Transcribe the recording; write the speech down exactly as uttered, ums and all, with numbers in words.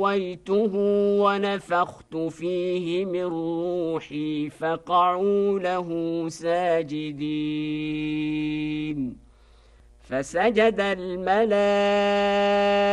سويته ونفخت فيه من روحي فقعوا له ساجدين فسجد الملائكة